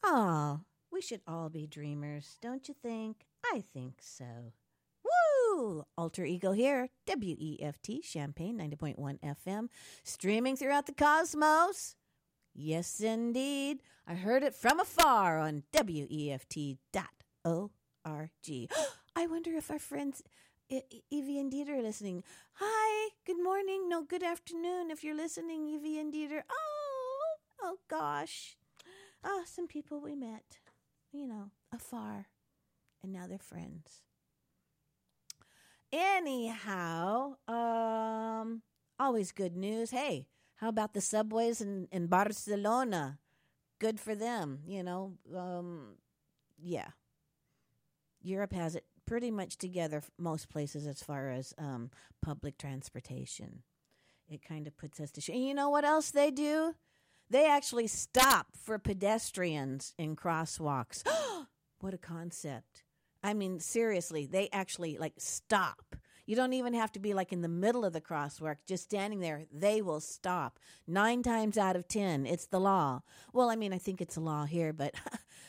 Oh, we should all be dreamers, don't you think? I think so. Woo! Alter Ego here, WEFT, Champaign 90.1 FM, streaming throughout the cosmos. Yes, indeed. I heard it from afar on WEFT.org. I wonder if our friends Evie and Dieter are listening. Hi, good morning. No, good afternoon if you're listening, Evie and Dieter. Oh gosh. Some people we met, afar, and now they're friends. Anyhow, always good news. Hey, how about the subways in Barcelona? Good for them, yeah. Europe has it pretty much together, most places, as far as public transportation. It kind of puts us to shame. And you know what else they do? They actually stop for pedestrians in crosswalks. What a concept. I mean, seriously, they actually stop. You don't even have to be in the middle of the crosswalk, just standing there. They will stop. 9 times out of 10, it's the law. Well, I mean, I think it's a law here, but